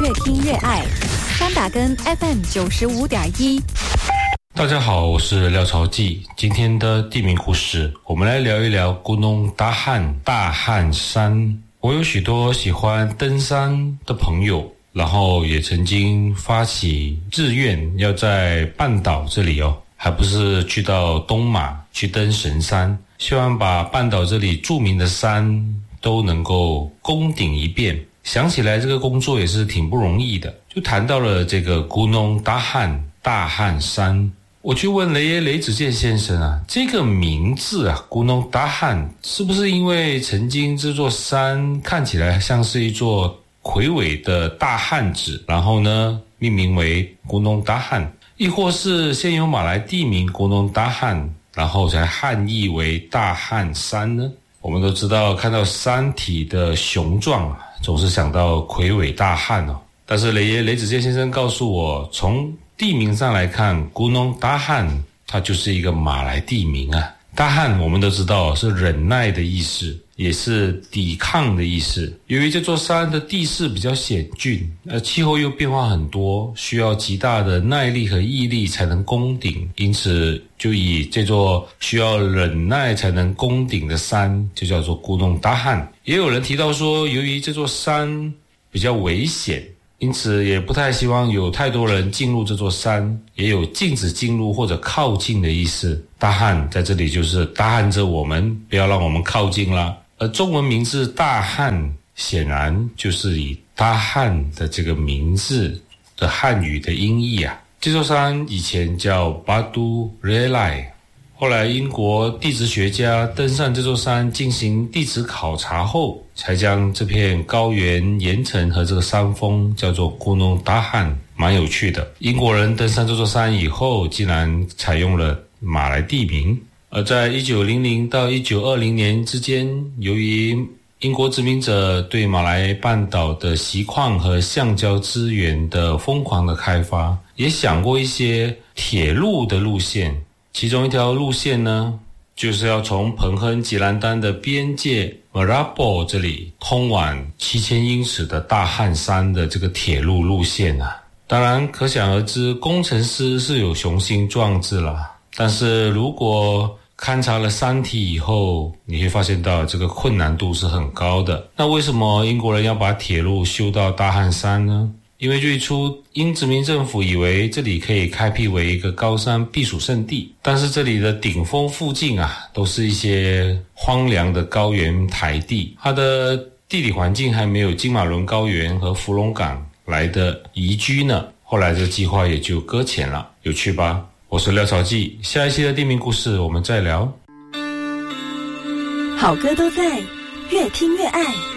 越听越爱。三打根 FM95.1。 大家好，我是廖朝记。今天的地名故事，我们来聊一聊 Gunung Dahan 大汉山。我有许多喜欢登山的朋友，然后也曾经发起志愿要在半岛这里还不是去到东马去登神山，希望把半岛这里著名的山都能够攻顶一遍。想起来这个工作也是挺不容易的，就谈到了这个 Gunung Dahan 大汉山。我去问雷子健先生这个名字Gunung Dahan 是不是因为曾经这座山看起来像是一座魁伟的大汉子，然后呢命名为 Gunung Dahan， 亦或是先有马来地名 Gunung Dahan， 然后才汉译为大汉山呢？我们都知道看到山体的雄壮总是想到魁伟大汉但是雷子健先生告诉我，从地名上来看 Gunung Dahan 它就是一个马来地名大汉我们都知道是忍耐的意思，也是抵抗的意思。由于这座山的地势比较险峻，气候又变化很多，需要极大的耐力和毅力才能攻顶，因此就以这座需要忍耐才能攻顶的山就叫做 Gunung Dahan。 也有人提到说，由于这座山比较危险，因此也不太希望有太多人进入这座山，也有禁止进入或者靠近的意思。大汉在这里就是大汉着我们，不要让我们靠近啦。而中文名字大汉显然就是以大汉的这个名字的汉语的音译这座山以前叫 Batu Relai， 后来英国地质学家登上这座山进行地质考察后，才将这片高原岩层和这个山峰叫做 Gunung Dahan， 蛮有趣的。英国人登上这座山以后，竟然采用了马来地名。而在1900到1920年之间，由于英国殖民者对马来半岛的锡矿和橡胶资源的疯狂的开发，也想过一些铁路的路线。其中一条路线呢，就是要从彭亨吉兰丹的边界 Merabu 这里通往7000英尺的大汉山的这个铁路路线当然可想而知，工程师是有雄心壮志啦，但是如果勘察了山体以后，你会发现到这个困难度是很高的。那为什么英国人要把铁路修到大汉山呢？因为最初英殖民政府以为这里可以开辟为一个高山避暑胜地，但是这里的顶峰附近都是一些荒凉的高原台地，它的地理环境还没有金马伦高原和福隆港来的宜居呢。后来这个计划也就搁浅了，有趣吧？我是廖朝记，下一期的地名故事我们再聊。 好歌都在，越听越爱。